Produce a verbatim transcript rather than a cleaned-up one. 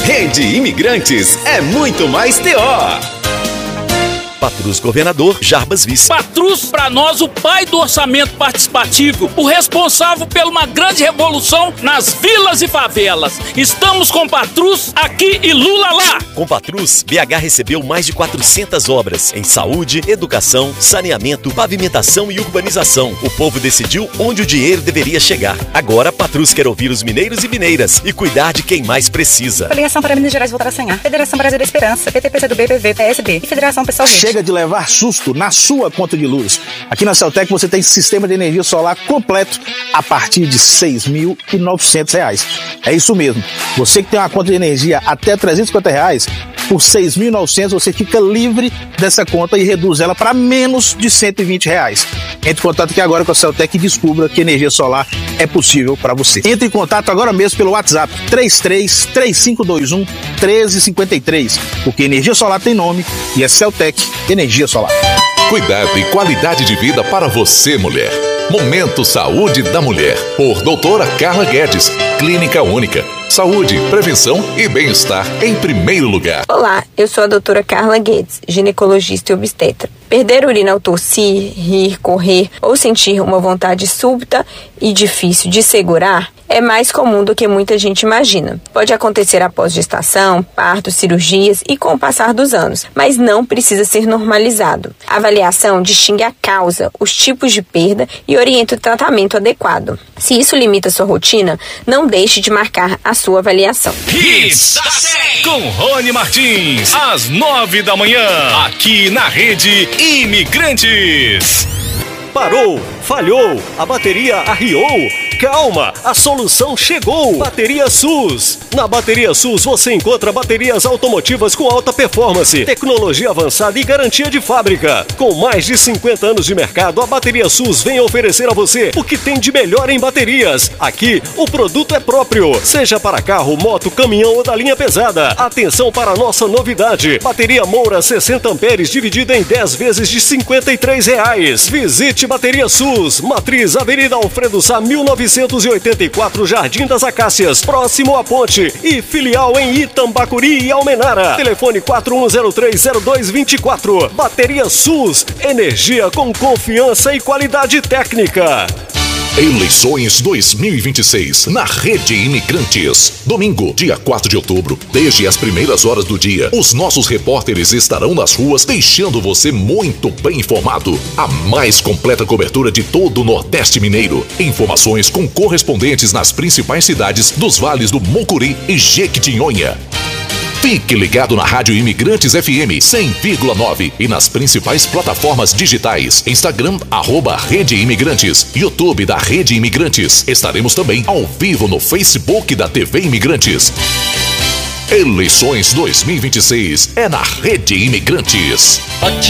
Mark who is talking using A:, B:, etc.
A: Rede Imigrantes é muito mais T O.
B: Patrus Governador Jarbas Vice.
C: Patrus, para nós, o pai do orçamento participativo, o responsável por uma grande revolução nas vilas e favelas. Estamos com Patrus aqui e Lula lá.
B: Com Patrus, B H recebeu mais de quatrocentas obras em saúde, educação, saneamento, pavimentação e urbanização. O povo decidiu onde o dinheiro deveria chegar. Agora, Patrus quer ouvir os mineiros e mineiras e cuidar de quem mais precisa.
D: Federação para Minas Gerais voltar a sonhar. Federação Brasil da Esperança. P T P C do B, P V, P S B e Federação Pessoal Rede.
E: Chega de levar susto na sua conta de luz. Aqui na Celtec você tem sistema de energia solar completo a partir de seis mil e novecentos reais. É isso mesmo. Você que tem uma conta de energia até trezentos e cinquenta reais, por seis mil e novecentos você fica livre dessa conta e reduz ela para menos de cento e vinte reais. Entre em contato aqui agora com a Celtec e descubra que energia solar é possível para você. Entre em contato agora mesmo pelo WhatsApp três três três cinco dois um um três cinco três, porque energia solar tem nome e é Celtec Energia Solar.
F: Cuidado e qualidade de vida para você, mulher. Momento Saúde da Mulher, por doutora Carla Guedes. Clínica única. Saúde, prevenção e bem-estar em primeiro lugar.
G: Olá, eu sou a doutora Carla Guedes, ginecologista e obstetra. Perder urina ao tossir, rir, correr ou sentir uma vontade súbita e difícil de segurar é mais comum do que muita gente imagina. Pode acontecer após gestação, parto, cirurgias e com o passar dos anos, mas não precisa ser normalizado. A avaliação distingue a causa, os tipos de perda e orienta o tratamento adequado. Se isso limita sua rotina, não deixe de marcar a sua avaliação.
H: Hits da cem com Rony Martins, às nove da manhã, aqui na Rede Imigrantes.
I: Parou, falhou, a bateria arriou. Calma, a solução chegou. Bateria SUS. Na Bateria SUS você encontra baterias automotivas com alta performance, tecnologia avançada e garantia de fábrica. Com mais de cinquenta anos de mercado, a Bateria SUS vem oferecer a você o que tem de melhor em baterias. Aqui, o produto é próprio, seja para carro, moto, caminhão ou da linha pesada. Atenção para a nossa novidade. Bateria Moura sessenta amperes dividida em dez vezes de cinquenta e três reais. Visite Bateria SUS, Matriz, Avenida Alfredo Sá, mil novecentos e oitenta e quatro, Jardim das Acácias, próximo à ponte, e filial em Itambacuri e Almenara. Telefone quatro um zero três zero dois dois quatro. Bateria SUS, energia com confiança e qualidade técnica.
F: Eleições dois mil e vinte e seis na Rede Imigrantes. Domingo, dia quatro de outubro, desde as primeiras horas do dia, os nossos repórteres estarão nas ruas deixando você muito bem informado. A mais completa cobertura de todo o Nordeste Mineiro. Informações com correspondentes nas principais cidades dos vales do Mucuri e Jequitinhonha. Fique ligado na Rádio Imigrantes F M cem vírgula nove e nas principais plataformas digitais. Instagram, arroba Rede Imigrantes. YouTube da Rede Imigrantes. Estaremos também ao vivo no Facebook da T V Imigrantes. Eleições dois mil e vinte e seis é na Rede Imigrantes.